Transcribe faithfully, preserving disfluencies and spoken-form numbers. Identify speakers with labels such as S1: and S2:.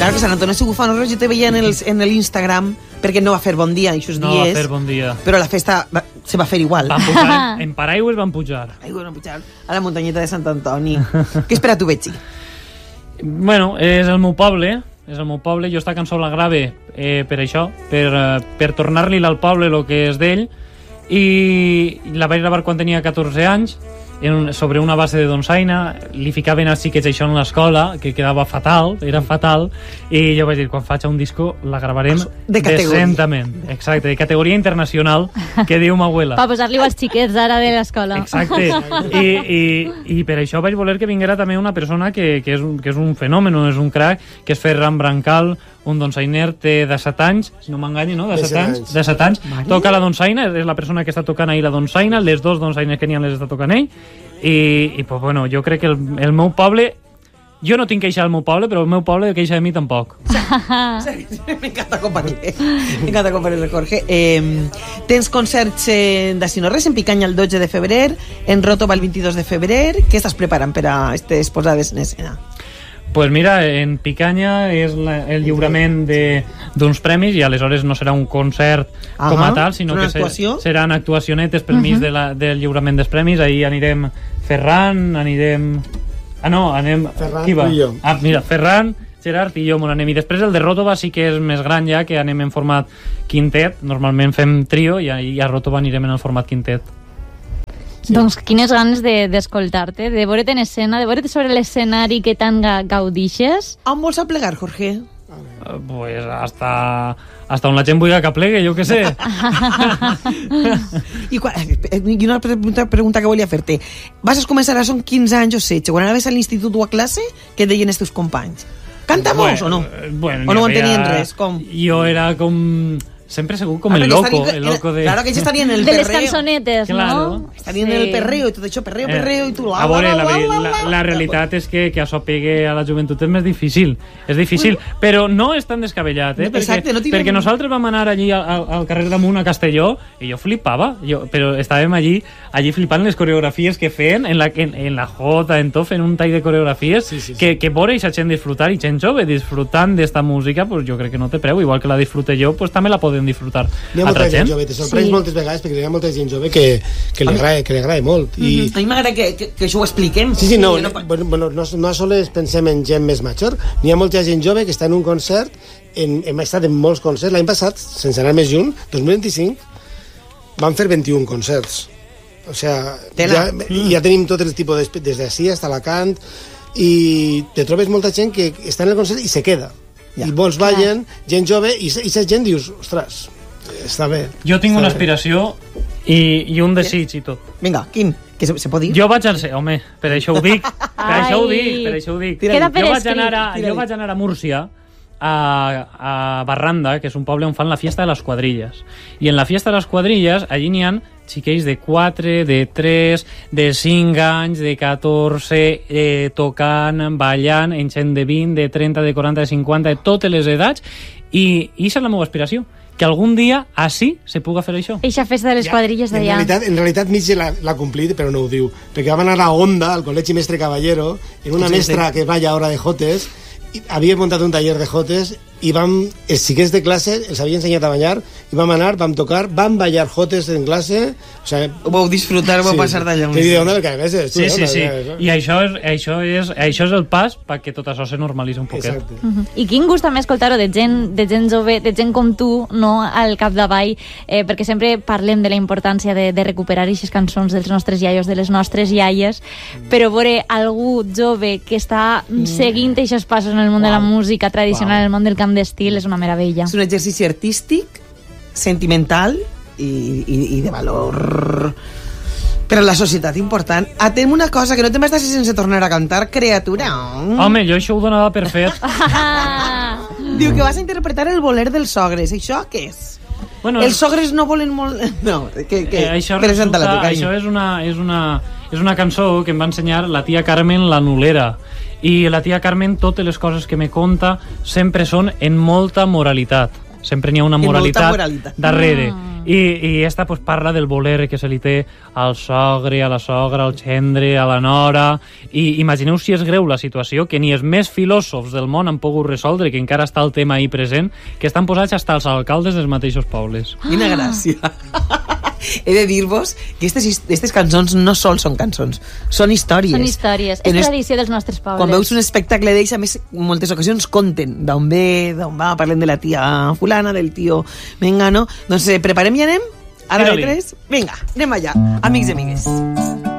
S1: Claro que Sant Antoni si bufant roig jo te veia en l'Instagram perquè no va fer bon dia aquests
S2: no
S1: dies.
S2: No va fer bon dia.
S1: Però la festa va, se va fer igual.
S2: Van pujar, en, en paraigües van pujar.
S1: Aigües van pujar a la muntanyeta de Sant Antoni. Què espera tu, Betxi?
S2: Bueno, és el meu poble, és el meu poble. Jo esta cançó la grave eh, per això, per, per tornar-li al poble el que és d'ell, i la vaig gravar quan tenia catorze anys, en un, sobre una base de donsaina. Li ficaven als xiquets això en l'escola, que quedava fatal, era fatal, i jo vaig dir, quan faig un disco la gravarem
S1: de
S2: decentament, exacte, de categoria internacional, que diu ma abuela.
S3: Per posar-li als xiquets ara de l'escola.
S2: Exacte, I, i, i per això vaig voler que vinguera també una persona que, que, és, un, que és un fenomen, és un crac, que és Ferran Brancal, un donsainer, té disset anys, si no m'enganyi, no? disset anys. disset anys. Toca la donsaina, és la persona que està tocant ahir la donsaina, les dos donsaines que n'hi ha les està tocant ell, i, i pues, bueno, jo crec que el, el meu poble, jo no tinc queixa del meu poble, però el meu poble queixa de mi tampoc.
S1: M'encanta compartir. M'encanta compartir, Jorge. Eh, tens concerts eh, d'Així no res, en Picanya el dotze de febrer, en Ròtova el vint-i-dos de febrer. Què estàs preparant per a aquestes posades en escena?
S2: Pues mira, en Picanya és la, el lliurament d'uns premis, i aleshores no serà un concert uh-huh. com a tal, sinó que ser, seran actuacionetes pel mig uh-huh. de la, del lliurament dels premis. Ahir anirem Ferran, anirem... Ah, no, anem...
S4: Ferran
S2: Qui va?
S4: i jo.
S2: Ah, mira, Ferran, Gerard i jo m'ho anem. I després el de Ròtova sí que és més gran ja, que anem en format quintet. Normalment fem trio, i a, i a Ròtova anirem en el format quintet.
S3: Sí. Doncs quines ganes d'escoltar-te, de, de veure't en escena, de veure't sobre l'escenari que tant gaudixes.
S1: On vols aplegar, Jorge?
S2: Uh, pues hasta, hasta on la gent vulgui que plegue, jo què sé.
S1: I, quan, I una pregunta, pregunta que volia fer-te. Vas començar a són quinze anys o setze, quan anaves a l'institut o a classe, què deien els teus companys? Canta molts
S2: bueno,
S1: o no?
S2: Bueno,
S1: o no ho entenien
S2: ja,
S1: res? Com?
S2: Jo era com... Sempre segur com ah, el loco,
S1: estaria,
S2: el loco de...
S1: Claro que ells estarien en el
S3: de
S1: perreo.
S3: De les cançonetes,
S2: claro.
S3: ¿no?
S1: Estarien sí. en el perreo i tot això, perreo, perreo, i tu... La,
S2: a veure,
S1: la,
S2: la,
S1: la, la,
S2: la, la, la realitat és que, que això pegue a la joventut és més difícil. És difícil, bueno, però no és tan descabellat, eh?
S1: Exacte,
S2: perquè,
S1: no tindrem...
S2: perquè nosaltres vam anar allí al, al carrer damunt a Castelló i jo flipava, jo, però estàvem allí allí flipant les coreografies que feien en la, en, en la Jota, en tot, fent un tall de coreografies sí, sí, sí. que, que veure i gent disfrutar, i gent jove disfrutant d'esta música, pues jo crec que no té preu, igual que la disfrute jo, pues també la poden disfrutar altra gent.
S4: Sorprès sí. moltes vegades perquè hi ha molta gent jove que, que li agrada, que li agrada molt. I...
S1: Mm-hmm. A mi m'agrada que, que, que això ho expliquem.
S4: Sí, sí, no, no, bueno, bueno, no, no sols pensem en gent més major, n'hi ha molta gent jove que està en un concert, en, hem estat en molts concerts, l'any passat, sense anar més lluny, dos mil vint-i-cinc, van fer vint-i-un concerts. O sea, ja, ja tenim tot el tipus, de, des d'ací fins a Alacant, i te trobes molta gent que està en el concert i se queda. Ja. I molts ballen, gent jove, i aquesta gent dius, ostres, està bé.
S2: Jo tinc
S4: està
S2: una
S4: bé.
S2: aspiració i, i un desig i tot.
S1: Vinga, quin? Que se, se pot dir?
S2: Jo vaig anar, home, per això ho dic, per Ai. això ho dic, per això ho dic.
S3: Queda per
S2: jo, vaig
S3: escrit.
S2: anar a, jo vaig anar a Múrcia, a, a Barranda, que és un poble on fan la fiesta de les quadrilles. I en la fiesta de les quadrilles, allí n'hi ha xiquets de quatre, de tres, de cinc anys, de catorze, eh, tocant, ballant, en gent de vint, de trenta, de quaranta, de cinquanta, de totes les edats, i aquesta és la meva aspiració, que algun dia així se puga fer això.
S3: Eixa festa de les quadrilles d'allà.
S4: En realitat, en realitat Mitja l'ha complit, però no ho diu, perquè vam anar a Onda, al Col·legi Mestre Caballero, en una sí, mestra sí. que balla ara de jotes, i havia muntat un taller de jotes, i vam, els xiquets de classe els havia ensenyat a ballar, i vam anar, vam tocar, vam ballar jotes en classe, o sigui...
S1: Ho vau disfrutar, ho vau sí, passar d'allà.
S4: Sí, de on que ves,
S2: sí, sí, sí, i això és, això és, això és el pas perquè tot això se normalitzi un poquet.
S4: Exacte.
S3: Uh -huh. I quin gust també escoltar-ho de gent, de gent jove, de gent com tu, no, al capdavall, eh, perquè sempre parlem de la importància de, de recuperar aquestes cançons dels nostres iaios, de les nostres iaies, mm. però veure algú jove que està mm. seguint aquests passos en el món wow. de la música tradicional, wow. en el món del camp d'estil, és una meravella.
S1: És un exercici artístic, sentimental i, i, i de valor per a la societat important. Atem una cosa, que no te'n vas deixar sense tornar a cantar, criatura.
S2: Home, jo això ho donava per fet.
S1: Diu que vas a interpretar el boler dels sogres. Això què és? Bueno, els sogres no volen molt... No, que, que...
S2: Eh, això resulta, això és una, és, una, és una cançó que em va ensenyar la tia Carmen la Nulera. I la tia Carmen, totes les coses que me conta sempre són en molta moralitat. sempre n'hi ha una
S1: I molta
S2: moralitat,
S1: moralitat.
S2: darrere.
S3: Mm.
S2: I, i esta pues, parla del voler que se li té al sogre, a la sogra, al gendre, a la nora... I imagineu si és greu la situació, que ni els més filòsofs del món han pogut resoldre, que encara està el tema ahí present, que estan posats fins als alcaldes dels mateixos pobles.
S1: Quina gràcia. He de dir-vos que aquestes cançons no sols són cançons, són històries.
S3: Són històries, és tradició dels nostres pobles.
S1: Quan veus un espectacle d'ells, a més, en moltes ocasions conten d'on ve, d'on va, parlem de la tia fulana, del tio mengano. Doncs eh, preparem i anem? A la de tres? Vinga, anem allà, amics i amigues.